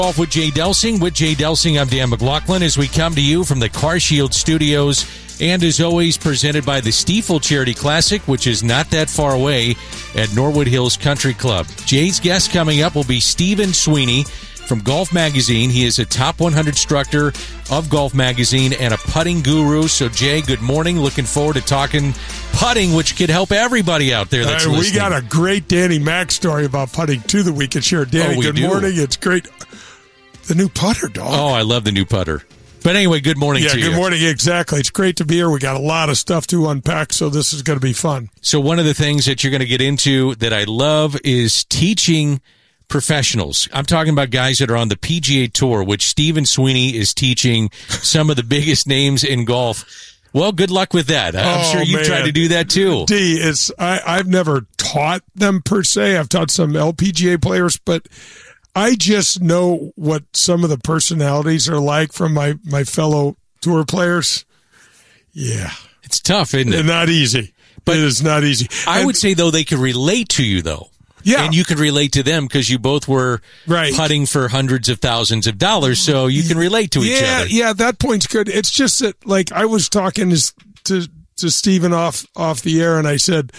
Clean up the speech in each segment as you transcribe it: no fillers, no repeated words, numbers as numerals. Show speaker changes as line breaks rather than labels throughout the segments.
Off with Jay Delsing. With Jay Delsing, I'm Dan McLaughlin as we come to you from the CarShield Studios. And as always, presented by the Stiefel Charity Classic, which is not that far away at Norwood Hills Country Club. Jay's guest coming up will be Stephen Sweeney from Golf Magazine. He is a top 100 instructor of Golf Magazine and a putting guru. So, Jay, good morning. Looking forward to talking putting, which could help everybody out there that's listening.
We got a great Danny Mac story about putting, too, that we can share. Danny, good morning. It's great. The new putter, dog.
Oh, I love the new putter. But anyway, good morning to you.
Good morning. Exactly. It's great to be here. We got a lot of stuff to unpack, so this is going to be fun.
So one of the things that you're going to get into that I love is teaching professionals. I'm talking about guys that are on the PGA Tour, which Stephen Sweeney is teaching some of the biggest names in golf. Well, good luck with that. I'm sure you tried to do that too.
I've never taught them per se. I've taught some LPGA players, but I just know what some of the personalities are like from my fellow tour players. Yeah.
It's tough, isn't it?
Not easy. But it is not easy.
I would say, though, they could relate to you, though.
Yeah.
And you could relate to them because you both were putting for hundreds of thousands of dollars, so you can relate to each other.
Yeah, that point's good. It's just that, like, I was talking to Stephen off the air, and I said,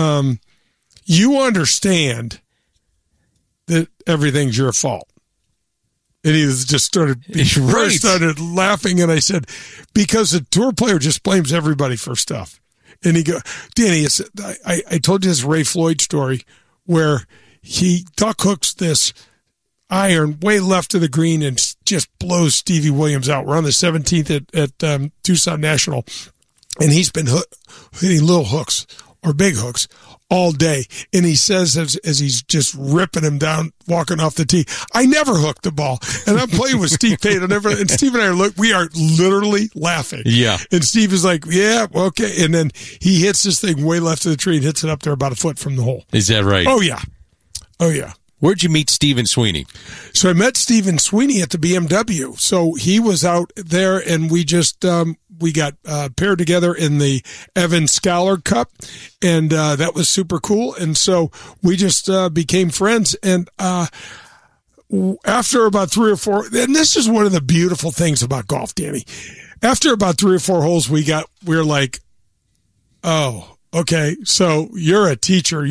you understand that everything's your fault. And he just started laughing, and I said, because the tour player just blames everybody for stuff. And he goes, Danny, I told you this Ray Floyd story where he duck hooks this iron way left of the green and just blows Stevie Williams out. We're on the 17th at Tucson National, and he's been hitting little hooks or big hooks all day. And he says as he's just ripping him down, walking off the tee, I never hooked the ball. And I'm playing with Steve Payne. And Steve and I we are literally laughing.
Yeah.
And Steve is like, yeah, okay. And then he hits this thing way left of the tree and hits it up there about a foot from the hole.
Is that right?
Oh, yeah. Oh, yeah.
Where'd you meet Stephen Sweeney?
So I met Stephen Sweeney at the BMW. So he was out there, and we just we got paired together in the Evan Scholar Cup, and that was super cool. And so we just became friends. And after about 3 or 4, and this is one of the beautiful things about golf, Danny. After about 3 or 4 holes, we're like, oh. Okay, so you're a teacher.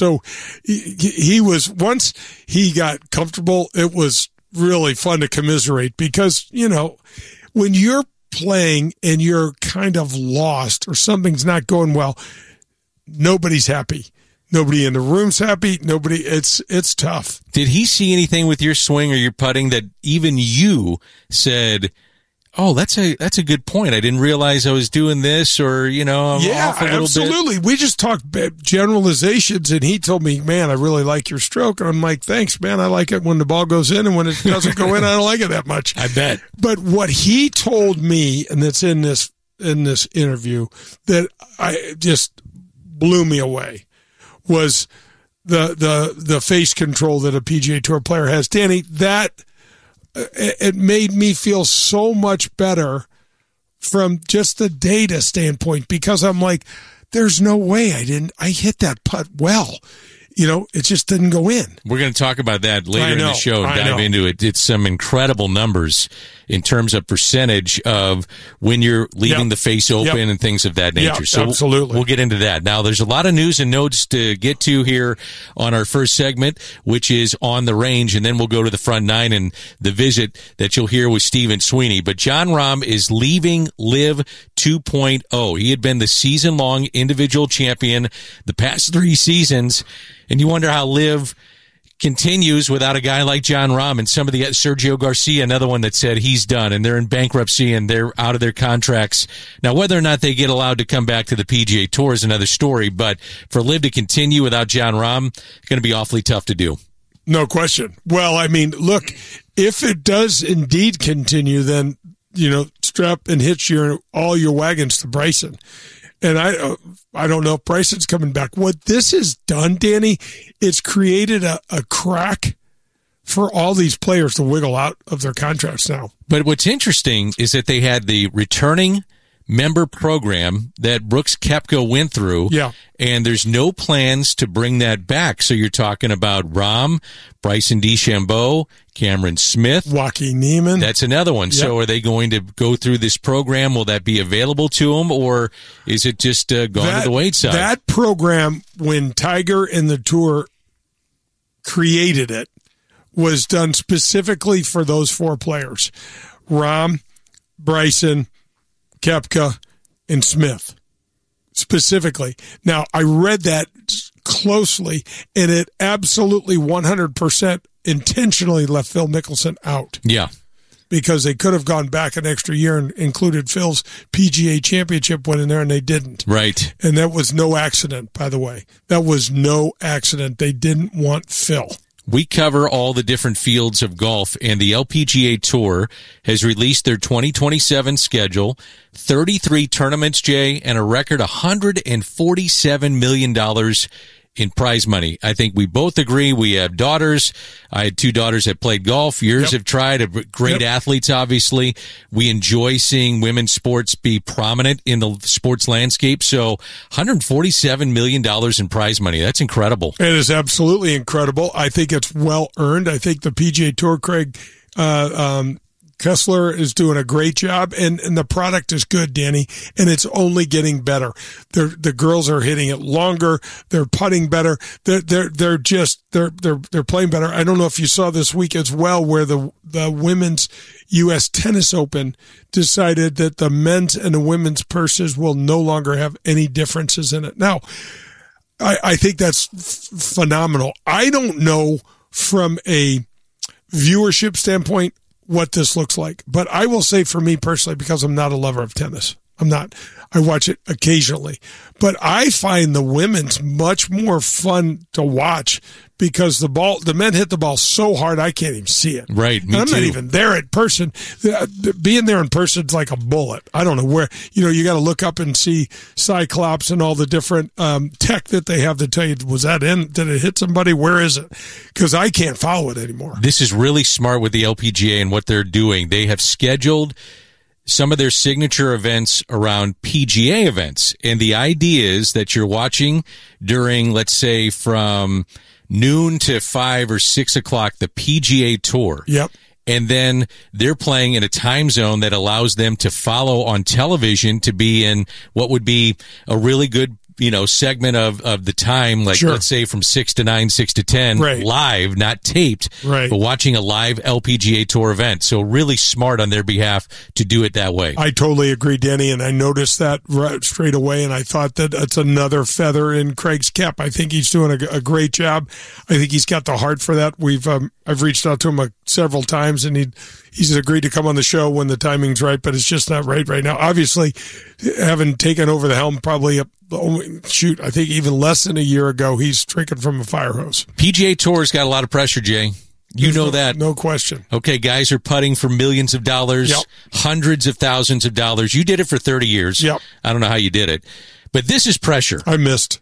He was, once he got comfortable, it was really fun to commiserate because, when you're playing and you're kind of lost or something's not going well, nobody's happy. Nobody in the room's happy. It's tough.
Did he see anything with your swing or your putting that even you said, oh, that's a good point. I didn't realize I was doing this, or I'm off a little
absolutely.
bit.
We just talked generalizations, and he told me, "Man, I really like your stroke." And I'm like, "Thanks, man. I like it when the ball goes in, and when it doesn't go in, I don't like it that much."
I bet.
But what he told me, and that's in this interview, that I just blew me away, was the face control that a PGA Tour player has. Danny, that. It made me feel so much better from just the data standpoint because I'm like, there's no way I hit that putt well. It just didn't go in.
We're going to talk about that later in the show and dive into it. It's some incredible numbers in terms of percentage of when you're leaving the face open and things of that nature. So
absolutely.
We'll get into that. Now, there's a lot of news and notes to get to here on our first segment, which is On the Range, and then we'll go to the front nine and the visit that you'll hear with Stephen Sweeney. But Jon Rahm is leaving LIV 2.0. He had been the season-long individual champion the past 3 seasons, and you wonder how LIV continues without a guy like Jon Rahm and some of the Sergio Garcia, another one that said he's done and they're in bankruptcy and they're out of their contracts. Now, whether or not they get allowed to come back to the PGA Tour is another story, but for LIV to continue without Jon Rahm, going to be awfully tough to do.
No question. Well, I mean, look, if it does indeed continue, then, strap and hitch all your wagons to Bryson. And I don't know if Bryson's coming back. What this has done, Danny, it's created a crack for all these players to wiggle out of their contracts now.
But what's interesting is that they had the returning member program that Brooks Koepka went through.
Yeah.
And there's no plans to bring that back. So you're talking about Rahm, Bryson DeChambeau, Cameron Smith,
Joaquin Niemann.
That's another one. Yep. So are they going to go through this program? Will that be available to them, or is it just gone to the wayside?
That program, when Tiger and the Tour created it, was done specifically for those four players: Rahm, Bryson, Koepka, and Smith. Specifically. Now, I read that closely, and it absolutely 100% intentionally left Phil Mickelson out.
Yeah.
Because they could have gone back an extra year and included Phil's PGA Championship win in there, and they didn't.
Right.
And that was no accident, by the way. That was no accident. They didn't want Phil.
We cover all the different fields of golf, and the LPGA Tour has released their 2027 schedule, 33 tournaments, Jay, and a record $147 million in prize money. I think we both agree. We have daughters. I had two daughters that played golf. Yours have tried. Great athletes, obviously. We enjoy seeing women's sports be prominent in the sports landscape. So $147 million in prize money. That's incredible.
It is absolutely incredible. I think it's well earned. I think the PGA Tour, Craig, Kessler is doing a great job, and the product is good, Danny, and it's only getting better. The girls are hitting it longer. They're putting better. They're playing better. I don't know if you saw this week as well, where the women's U.S. Tennis Open decided that the men's and the women's purses will no longer have any differences in it. Now, I think that's phenomenal. I don't know from a viewership standpoint what this looks like. But I will say, for me personally, because I'm not a lover of tennis, I'm not. I watch it occasionally. But I find the women's much more fun to watch because the men hit the ball so hard I can't even see it.
Right, me
I'm
too.
not even there in person. Being there in person is like a bullet. I don't know where. You got to look up and see Cyclops and all the different tech that they have to tell you, was that in? Did it hit somebody? Where is it? Because I can't follow it anymore.
This is really smart with the LPGA and what they're doing. They have scheduled some of their signature events around PGA events. And the idea is that you're watching during, let's say, from noon to 5 or 6 o'clock, the PGA Tour.
Yep.
And then they're playing in a time zone that allows them to follow on television to be in what would be a really good, segment of the time, like let's say from 6 to 9, 6 to 10, live, not taped, but watching a live LPGA Tour event. So really smart on their behalf to do it that way.
I totally agree, Danny, and I noticed that right straight away, and I thought that that's another feather in Craig's cap. I think he's doing a great job. I think he's got the heart for that. I've reached out to him several times, and he's agreed to come on the show when the timing's right, but it's just not right now. Obviously, having taken over the helm probably I think even less than a year ago, he's drinking from a fire hose.
PGA Tour's got a lot of pressure, Jay. You know that.
No question.
Okay, guys are putting for millions of dollars, hundreds of thousands of dollars. You did it for 30 years.
Yep.
I don't know how you did it. But this is pressure.
I missed.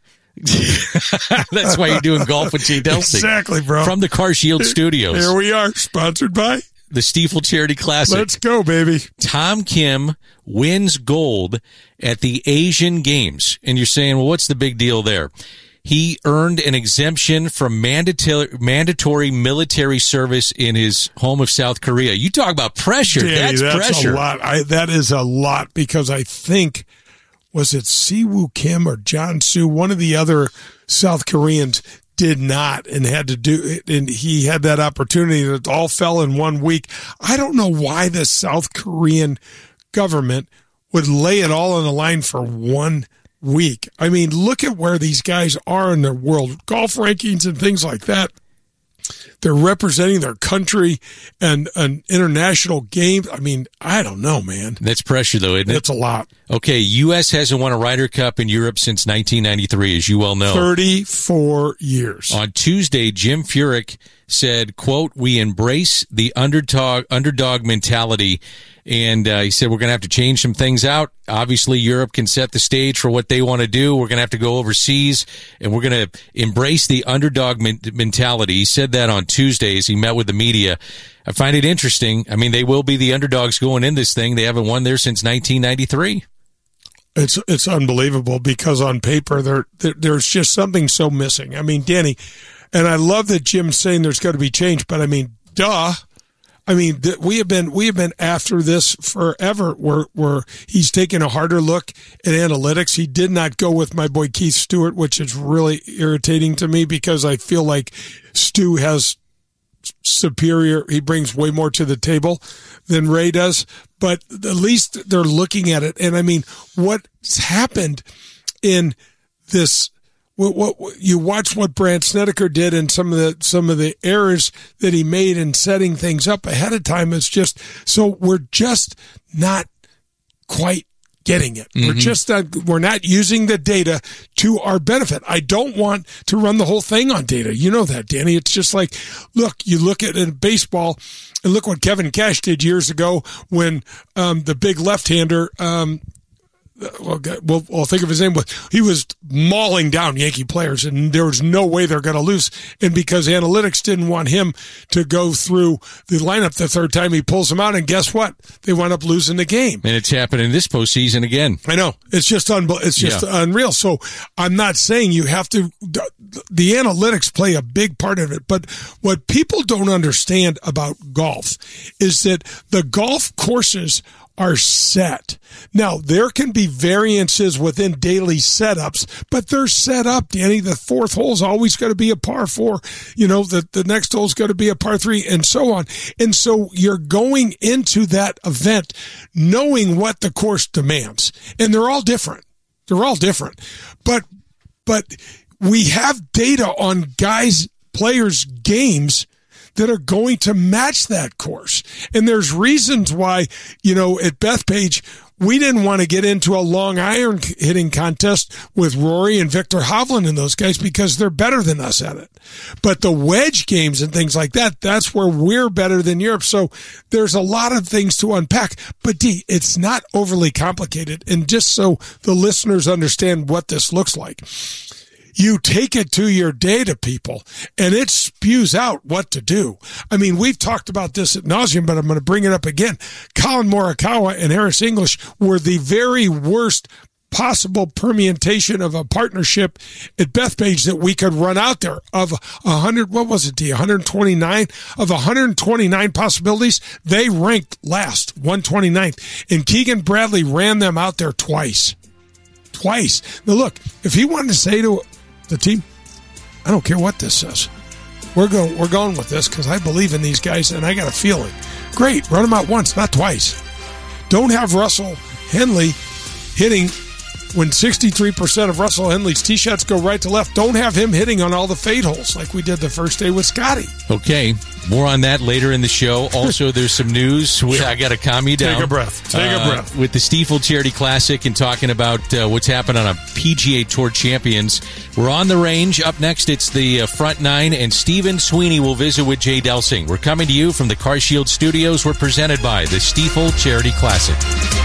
That's why you're doing golf with Jay Delsing.
Exactly, bro.
From the Car Shield Studios.
Here we are, sponsored by
the Stiefel Charity Classic.
Let's go, baby.
Tom Kim wins gold at the Asian Games. And you're saying, well, what's the big deal there? He earned an exemption from mandatory military service in his home of South Korea. You talk about pressure.
Danny, that's
pressure.
A lot. That is a lot, because I think, was it Siwoo Kim or John Soo, one of the other South Koreans, did not and had to do it, and he had that opportunity. It all fell in 1 week. I don't know why the South Korean government would lay it all on the line for 1 week. I mean, look at where these guys are in their world golf rankings and things like that. They're representing their country and an international game. I mean, I don't know, man.
That's pressure, though, isn't it?
That's a lot.
Okay, U.S. hasn't won a Ryder Cup in Europe since 1993, as you well know.
34 years.
On Tuesday, Jim Furyk said, quote, "We embrace the underdog mentality." And he said, we're going to have to change some things out. Obviously, Europe can set the stage for what they want to do. We're going to have to go overseas, and we're going to embrace the underdog mentality. He said that on Tuesday as he met with the media. I find it interesting. I mean, they will be the underdogs going in this thing. They haven't won there since 1993.
It's unbelievable because on paper there's just something so missing. I mean, Danny, and I love that Jim's saying there's got to be change, but I mean, duh. I mean, we have been after this forever. Where he's taking a harder look at analytics. He did not go with my boy Keith Stewart, which is really irritating to me because I feel like Stu has superior. He brings way more to the table than Ray does. But at least they're looking at it. And I mean, what's happened in this? What you watch what Brandt Snedeker did and some of the errors that he made in setting things up ahead of time. It's just so we're just not quite getting it. Mm-hmm. We're not using the data to our benefit. I don't want to run the whole thing on data. You know that, Danny. It's just like, look, you look at in baseball and look what Kevin Cash did years ago when the big left-hander we'll think of his name, but he was mauling down Yankee players, and there was no way they're going to lose. And because analytics didn't want him to go through the lineup the third time, he pulls them out, and guess what? They wound up losing the game.
And it's happening this postseason again.
I know. It's just unreal. So I'm not saying you have to. The analytics play a big part of it, but what people don't understand about golf is that the golf courses are set. Now, there can be variances within daily setups, but they're set up, Danny. The fourth hole's always going to be a par 4. You know, the next hole's going to be a par 3, and so on. And so you're going into that event knowing what the course demands. And they're all different. But we have data on players' games that are going to match that course. And there's reasons why, you know, at Bethpage, we didn't want to get into a long iron hitting contest with Rory and Victor Hovland and those guys because they're better than us at it. But the wedge games and things like that, that's where we're better than Europe. So there's a lot of things to unpack. But D, it's not overly complicated. And just so the listeners understand what this looks like, you take it to your data, people, and it spews out what to do. I mean, we've talked about this ad nauseum, but I'm going to bring it up again. Colin Morikawa and Harris English were the very worst possible permutation of a partnership at Bethpage that we could run out there. Of 100, what was it, D? 129? Of 129 possibilities, they ranked last, 129th. And Keegan Bradley ran them out there twice. Now, look, if he wanted to say to the team, I don't care what this says. We're going with this because I believe in these guys and I got a feeling. Great, run them out once, not twice. Don't have Russell Henley hitting when 63% of Russell Henley's tee shots go right to left. Don't have him hitting on all the fade holes like we did the first day with Scotty.
Okay, more on that later in the show. Also, there's some news. I got to calm you down.
Take a breath.
With the Stifel Charity Classic and talking about what's happened on a PGA Tour Champions. We're on the range. Up next, it's the Front Nine, and Stephen Sweeney will visit with Jay Delsing. We're coming to you from the CarShield Studios. We're presented by the Stifel Charity Classic.